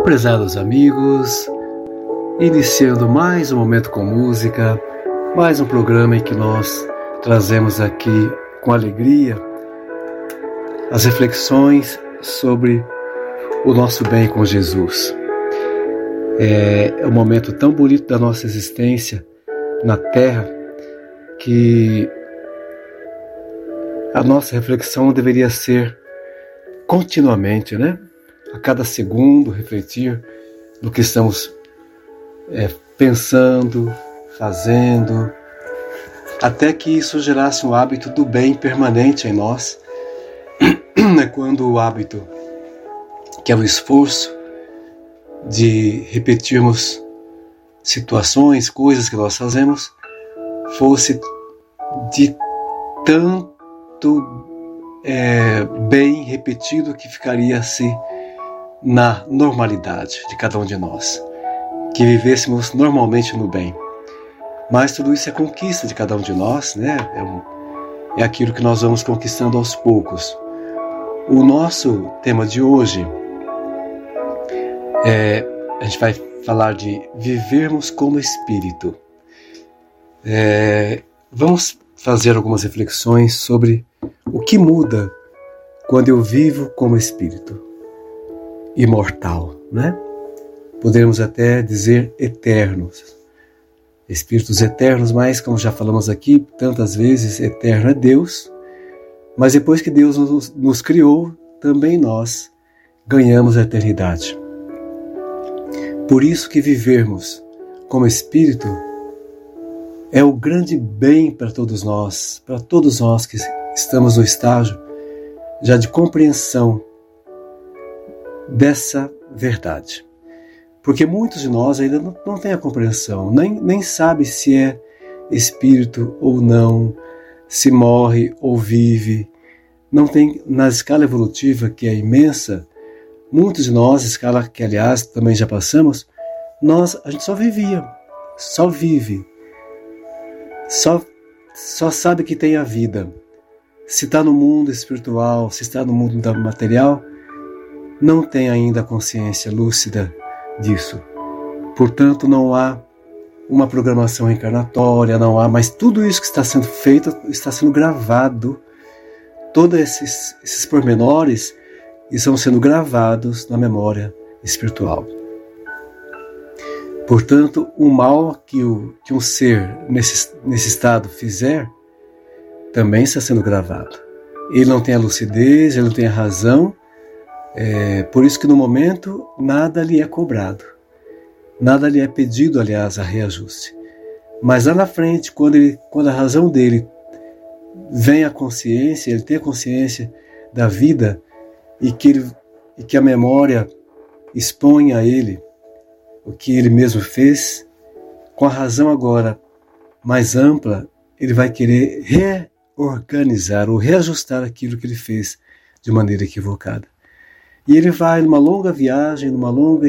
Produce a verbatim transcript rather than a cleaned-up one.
Prezados amigos, iniciando mais um Momento com Música, mais um programa em que nós trazemos aqui com alegria as reflexões sobre o nosso bem com Jesus. É um momento tão bonito da nossa existência na Terra que a nossa reflexão deveria ser continuamente, né? A cada segundo refletir no que estamos é, pensando, fazendo, até que isso gerasse um hábito do bem permanente em nós. É quando o hábito, que é o esforço de repetirmos situações, coisas que nós fazemos, fosse de tanto é, bem repetido que ficaria assim na normalidade de cada um de nós, que vivêssemos normalmente no bem. Mas tudo isso é conquista de cada um de nós, né? É, um, é aquilo que nós vamos conquistando aos poucos. O nosso tema de hoje é, a gente vai falar de vivermos como espírito. É, vamos fazer algumas reflexões sobre o que muda quando eu vivo como espírito imortal, né? Podemos até dizer eternos, espíritos eternos, mas como já falamos aqui tantas vezes, eterno é Deus, mas depois que Deus nos, nos criou, também nós ganhamos a eternidade. Por isso que vivermos como espírito é o grande bem para todos nós, para todos nós que estamos no estágio já de compreensão dessa verdade. Porque muitos de nós ainda não, não têm a compreensão, nem, nem sabe se é espírito ou não, se morre ou vive. Não tem, na escala evolutiva, que é imensa, muitos de nós, escala que aliás também já passamos, nós, a gente só vivia, só vive, só, só sabe que tem a vida. Se está no mundo espiritual, se está no mundo material, não tem ainda a consciência lúcida disso. Portanto, não há uma programação reencarnatória, não há, mas tudo isso que está sendo feito está sendo gravado. Todos esses, esses pormenores estão sendo gravados na memória espiritual. Portanto, o mal que, o, que um ser nesse, nesse estado fizer também está sendo gravado. Ele não tem a lucidez, ele não tem a razão. É, por isso que no momento nada lhe é cobrado, nada lhe é pedido, aliás, a reajuste. Mas lá na frente, quando, ele, quando a razão dele vem à consciência, ele tem a consciência da vida e que, ele, e que a memória expõe a ele o que ele mesmo fez, com a razão agora mais ampla, ele vai querer reorganizar ou reajustar aquilo que ele fez de maneira equivocada. E ele vai numa longa viagem, numa longa